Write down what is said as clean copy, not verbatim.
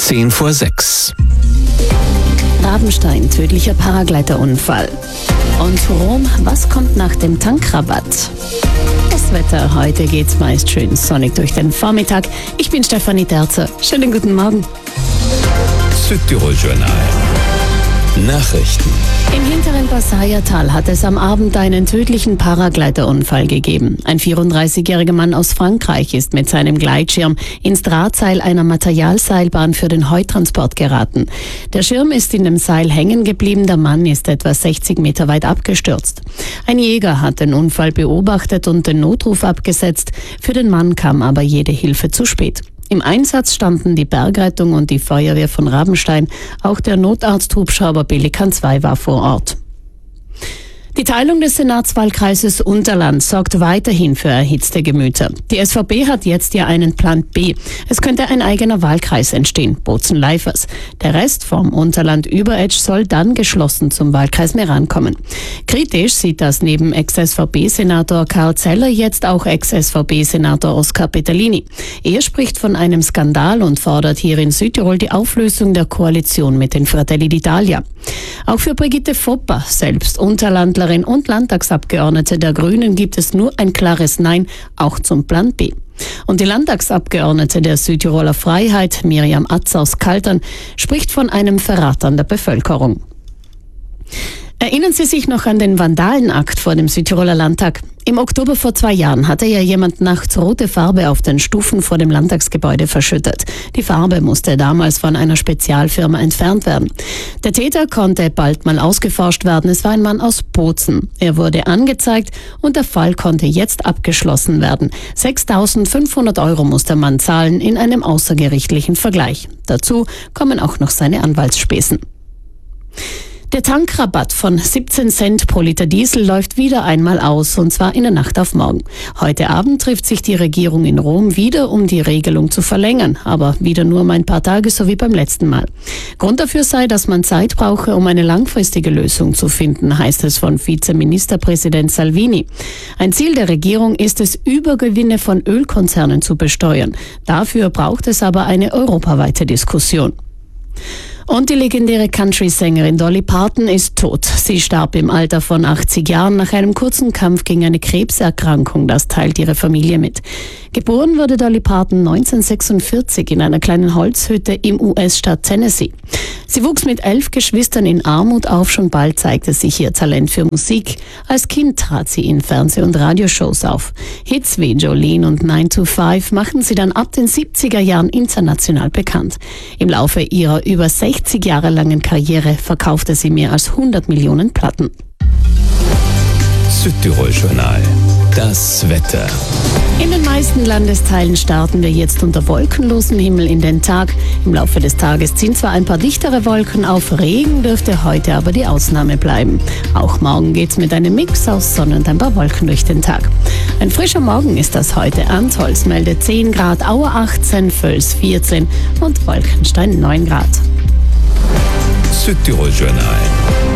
5:10 Rabenstein, tödlicher Paragleiterunfall. Und Rom, was kommt nach dem Tankrabatt? Das Wetter, heute geht's meist schön sonnig durch den Vormittag. Ich bin Stefanie Terzer. Schönen guten Morgen. Südtirol Journal. Nachrichten. Im hinteren Passaiertal hat es am Abend einen tödlichen Paragleiterunfall gegeben. Ein 34-jähriger Mann aus Frankreich ist mit seinem Gleitschirm ins Drahtseil einer Materialseilbahn für den Heutransport geraten. Der Schirm ist in dem Seil hängen geblieben, der Mann ist etwa 60 Meter weit abgestürzt. Ein Jäger hat den Unfall beobachtet und den Notruf abgesetzt. Für den Mann kam aber jede Hilfe zu spät. Im Einsatz standen die Bergrettung und die Feuerwehr von Rabenstein. Auch der Notarzt-Hubschrauber Pelikan 2 war vor Ort. Die Teilung des Senatswahlkreises Unterland sorgt weiterhin für erhitzte Gemüter. Die SVP hat jetzt ja einen Plan B. Es könnte ein eigener Wahlkreis entstehen, Bozen-Leifers. Der Rest vom Unterland Überetsch soll dann geschlossen zum Wahlkreis Meran kommen. Kritisch sieht das neben Ex-SVP-Senator Karl Zeller jetzt auch Ex-SVP-Senator Oskar Peterlini. Er spricht von einem Skandal und fordert hier in Südtirol die Auflösung der Koalition mit den Fratelli d'Italia. Auch für Brigitte Fopper, selbst Unterlandlerin und Landtagsabgeordnete der Grünen, gibt es nur ein klares Nein, auch zum Plan B. Und die Landtagsabgeordnete der Südtiroler Freiheit, Miriam Atz aus Kaltern, spricht von einem Verrat an der Bevölkerung. Erinnern Sie sich noch an den Vandalenakt vor dem Südtiroler Landtag? Im Oktober vor 2 Jahren hatte ja jemand nachts rote Farbe auf den Stufen vor dem Landtagsgebäude verschüttet. Die Farbe musste damals von einer Spezialfirma entfernt werden. Der Täter konnte bald mal ausgeforscht werden. Es war ein Mann aus Bozen. Er wurde angezeigt und der Fall konnte jetzt abgeschlossen werden. 6.500 € muss der Mann zahlen in einem außergerichtlichen Vergleich. Dazu kommen auch noch seine Anwaltsspesen. Der Tankrabatt von 17 Cent pro Liter Diesel läuft wieder einmal aus, und zwar in der Nacht auf morgen. Heute Abend trifft sich die Regierung in Rom wieder, um die Regelung zu verlängern, aber wieder nur um ein paar Tage, so wie beim letzten Mal. Grund dafür sei, dass man Zeit brauche, um eine langfristige Lösung zu finden, heißt es von Vizeministerpräsident Salvini. Ein Ziel der Regierung ist es, Übergewinne von Ölkonzernen zu besteuern. Dafür braucht es aber eine europaweite Diskussion. Und die legendäre Country-Sängerin Dolly Parton ist tot. Sie starb im Alter von 80 Jahren nach einem kurzen Kampf gegen eine Krebserkrankung. Das teilt ihre Familie mit. Geboren wurde Dolly Parton 1946 in einer kleinen Holzhütte im US-Staat Tennessee. Sie wuchs mit 11 Geschwistern in Armut auf. Schon bald zeigte sich ihr Talent für Musik. Als Kind trat sie in Fernseh- und Radioshows auf. Hits wie Jolene und 9 to 5 machten sie dann ab den 70er Jahren international bekannt. Im Laufe ihrer über 60 Jahre langen Karriere verkaufte sie mehr als 100 Millionen Platten. Südtirol Journal. Das Wetter. In den meisten Landesteilen starten wir jetzt unter wolkenlosem Himmel in den Tag. Im Laufe des Tages ziehen zwar ein paar dichtere Wolken auf, Regen dürfte heute aber die Ausnahme bleiben. Auch morgen geht's mit einem Mix aus Sonne und ein paar Wolken durch den Tag. Ein frischer Morgen ist das heute. Antholz meldet 10 Grad, Auer 18, Völs 14 und Wolkenstein 9 Grad. Südtirol Journal.